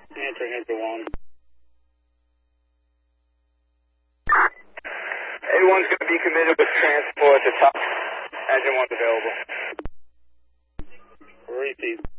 Answering engine 1. A1's going to be committed with transport to top. Engine 1's available. Repeat.